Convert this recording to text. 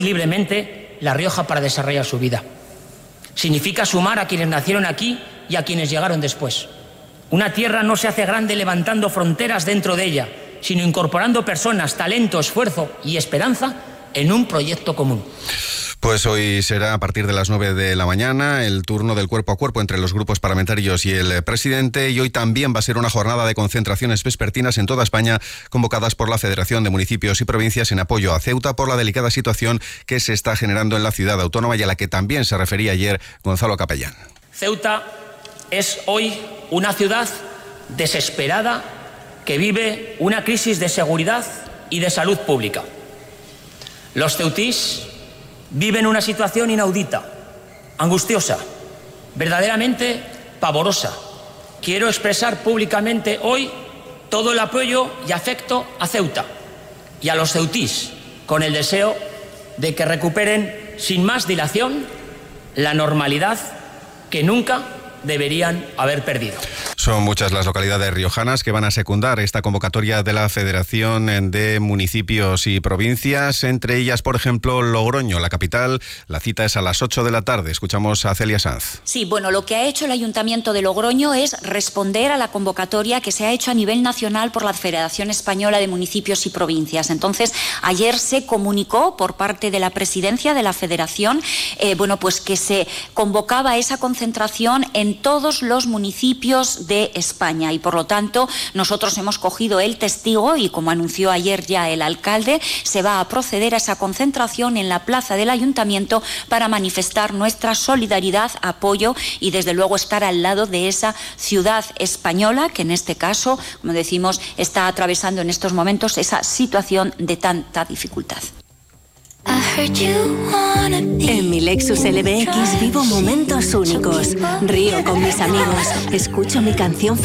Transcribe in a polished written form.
libremente La Rioja para desarrollar su vida. Significa sumar a quienes nacieron aquí y a quienes llegaron después. Una tierra no se hace grande levantando fronteras dentro de ella, sino incorporando personas, talento, esfuerzo y esperanza en un proyecto común. Pues hoy será a partir de las 9 de la mañana el turno del cuerpo a cuerpo entre los grupos parlamentarios y el presidente, y hoy también va a ser una jornada de concentraciones vespertinas en toda España convocadas por la Federación de Municipios y Provincias en apoyo a Ceuta por la delicada situación que se está generando en la ciudad autónoma y a la que también se refería ayer Gonzalo Capellán. Ceuta es hoy una ciudad desesperada que vive una crisis de seguridad y de salud pública. Los ceutís viven una situación inaudita, angustiosa, verdaderamente pavorosa. Quiero expresar públicamente hoy todo el apoyo y afecto a Ceuta y a los ceutís, con el deseo de que recuperen sin más dilación la normalidad que nunca deberían haber perdido. Son muchas las localidades riojanas que van a secundar esta convocatoria de la Federación de Municipios y Provincias, entre ellas, por ejemplo, Logroño, la capital. La cita es a las 8 de la tarde. Escuchamos a Celia Sanz. Sí, bueno, lo que ha hecho el Ayuntamiento de Logroño es responder a la convocatoria que se ha hecho a nivel nacional por la Federación Española de Municipios y Provincias. Entonces, ayer se comunicó por parte de la presidencia de la Federación, pues que se convocaba esa concentración en todos los municipios de España, y por lo tanto nosotros hemos cogido el testigo y, como anunció ayer ya el alcalde, se va a proceder a esa concentración en la plaza del Ayuntamiento para manifestar nuestra solidaridad, apoyo y desde luego estar al lado de esa ciudad española que en este caso, como decimos, está atravesando en estos momentos esa situación de tanta dificultad. En mi Lexus LBX vivo momentos únicos. Río con mis amigos, escucho mi canción